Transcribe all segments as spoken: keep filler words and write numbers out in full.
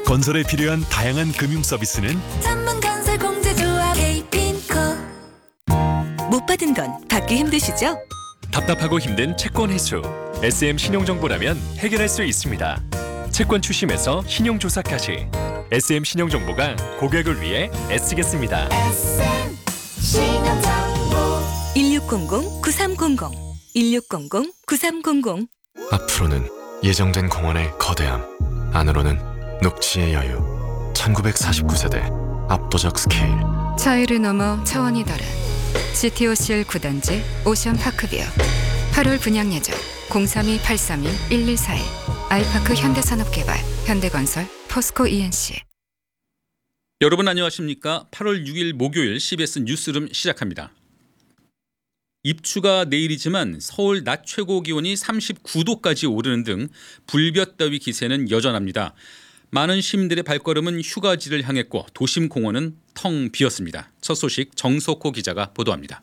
건설에 필요한 다양한 금융 서비스는 전문건설공제조합 에이핀코. 못 받은 건 받기 힘드시죠? 답답하고 힘든 채권 회수. 에스엠 신용정보라면 해결할 수 있습니다. 채권 추심에서 신용조사까지 에스엠 신용정보가 고객을 위해 애쓰겠습니다. 에스엠 신용정보 일육공공 구삼공공 일육공공 구삼공공. 앞으로는 예정된 공원의 거대함, 안으로는 녹지의 여유. 천구백사십구 세대 압도적 스케일. 차이를 넘어 차원이 다른 씨티오씨엘 구 단지 오션파크뷰. 팔월 분양 예정 공삼이 팔삼이 일일사일. 아이파크 현대산업개발, 현대건설, 포스코 이엔씨. 여러분 안녕하십니까? 팔월 육일 목요일 씨비에스 뉴스룸 시작합니다. 입추가 내일이지만 서울 낮 최고 기온이 삼십구 도까지 오르는 등 불볕더위 기세는 여전합니다. 많은 시민들의 발걸음은 휴가지를 향했고 도심 공원은 텅 비었습니다. 첫 소식 정석호 기자가 보도합니다.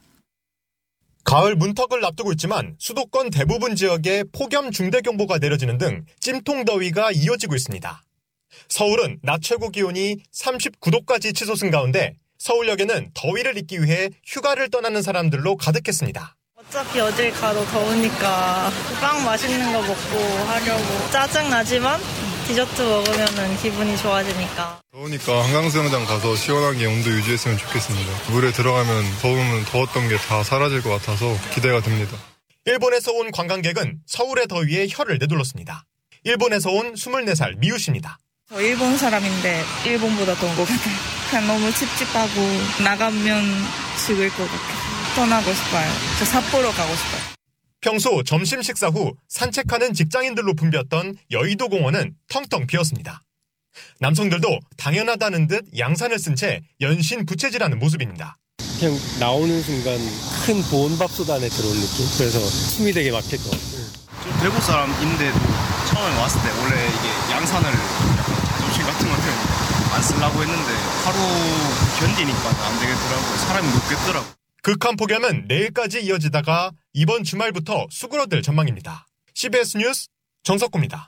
가을 문턱을 앞두고 있지만 수도권 대부분 지역에 폭염 중대경보가 내려지는 등 찜통더위가 이어지고 있습니다. 서울은 낮 최고 기온이 삼십구 도까지 치솟은 가운데 서울역에는 더위를 잊기 위해 휴가를 떠나는 사람들로 가득했습니다. 어차피 어딜 가도 더우니까 빵 맛있는 거 먹고 하려고. 짜증나지만 디저트 먹으면 기분이 좋아지니까. 더우니까 한강수영장 가서 시원하게 온도 유지했으면 좋겠습니다. 물에 들어가면 더우면 더웠던 게 다 사라질 것 같아서 기대가 됩니다. 일본에서 온 관광객은 서울의 더위에 혀를 내둘렀습니다. 일본에서 온 스물네 살 미우 씨입니다. 저 일본 사람인데 일본보다 더운 것 같아요. 그냥 너무 찝찝하고 나가면 죽을 것 같아요. 떠나고 싶어요. 저 삿포로 가고 싶어요. 평소 점심 식사 후 산책하는 직장인들로 붐볐던 여의도 공원은 텅텅 비었습니다. 남성들도 당연하다는 듯 양산을 쓴 채 연신 부채질하는 모습입니다. 그냥 나오는 순간 큰 보온밥솥 안에 들어온 느낌? 그래서 숨이 되게 막힐 것 같아요. 좀 대구 사람인데도 처음에 왔을 때 원래 이게 양산을 약간 자존심 같은 걸 안 쓰려고 했는데 하루 견디니까 안 되겠더라고요. 사람이 눕겠더라고요. 극한 폭염은 내일까지 이어지다가 이번 주말부터 수그러들 전망입니다. 씨비에스 뉴스 정석구입니다.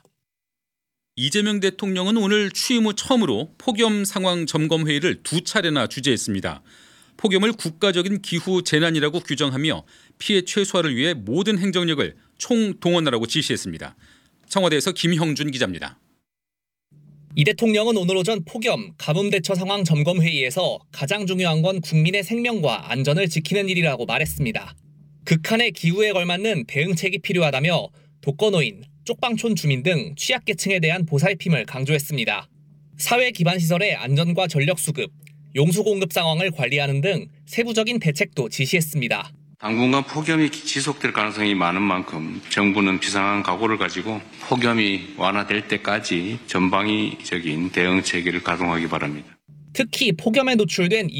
이재명 대통령은 오늘 취임 후 처음으로 폭염 상황 점검 회의를 두 차례나 주재했습니다. 폭염을 국가적인 기후 재난이라고 규정하며 피해 최소화를 위해 모든 행정력을 총동원하라고 지시했습니다. 청와대에서 김형준 기자입니다. 이 대통령은 오늘 오전 폭염, 가뭄 대처 상황 점검 회의에서 가장 중요한 건 국민의 생명과 안전을 지키는 일이라고 말했습니다. 극한의 기후에 걸맞는 대응책이 필요하다며 독거노인, 쪽방촌 주민 등 취약계층에 대한 보살핌을 강조했습니다. 사회 기반 시설의 안전과 전력 수급, 용수 공급 상황을 관리하는 등 세부적인 대책도 지시했습니다. 당분간 폭염이 지속될 가능성이 많은 만큼 정부는 비상한 각오를 가지고 폭염이 완화될 때까지 전방위적인 대응 체계를 가동하기 바랍니다. 특히 폭염에 노출된